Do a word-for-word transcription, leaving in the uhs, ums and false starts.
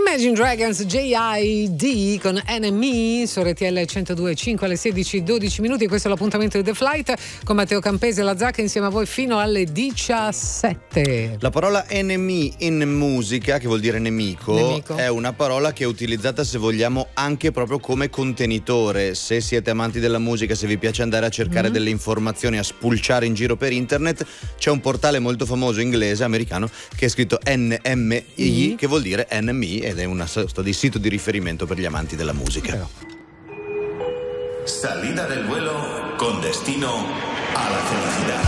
Imagine Dragons, J I D con Enemy su R T L centodue e cinque alle sedici e dodici minuti. Questo è l'appuntamento di The Flight con Matteo Campese e la Zacca insieme a voi fino alle diciassette. La parola enemy in musica, che vuol dire nemico, Nemico. è una parola che è utilizzata, se vogliamo, anche proprio come contenitore. Se siete amanti della musica, se vi piace andare a cercare mm. delle informazioni, a spulciare in giro per internet, c'è un portale molto famoso inglese, americano, che è scritto N M I, mm. che vuol dire enemy, ed è una sorta di sito di riferimento per gli amanti della musica. Però. Salida del vuelo con destino a la felicidad.